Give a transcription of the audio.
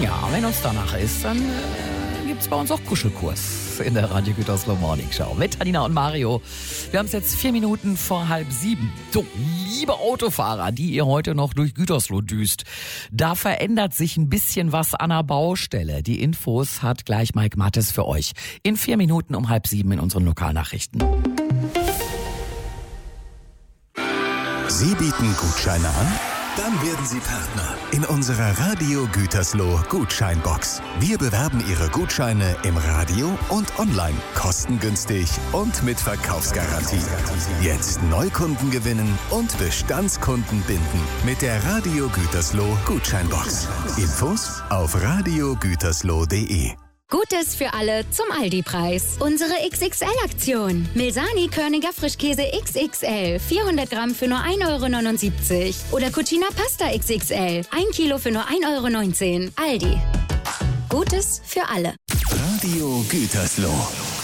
Ja, wenn uns danach ist, dann gibt es bei uns auch Kuschelkurs in der Radio Gütersloh Morning Show mit Tanina und Mario. Wir haben es jetzt 4 Minuten vor 6:30. So, liebe Autofahrer, die ihr heute noch durch Gütersloh düst, da verändert sich ein bisschen was an der Baustelle. Die Infos hat gleich Mike Mattes für euch in 4 Minuten um 6:30 in unseren Lokalnachrichten. Sie bieten Gutscheine an? Dann werden Sie Partner in unserer Radio Gütersloh Gutscheinbox. Wir bewerben Ihre Gutscheine im Radio und online, kostengünstig und mit Verkaufsgarantie. Jetzt Neukunden gewinnen und Bestandskunden binden mit der Radio Gütersloh Gutscheinbox. Infos auf radiogütersloh.de. Gutes für alle zum Aldi-Preis. Unsere XXL-Aktion. Milsani Körniger Frischkäse XXL. 400 Gramm für nur 1,79 €. Oder Cucina Pasta XXL. 1 Kilo für nur 1,19 €. Aldi. Gutes für alle. Radio Gütersloh.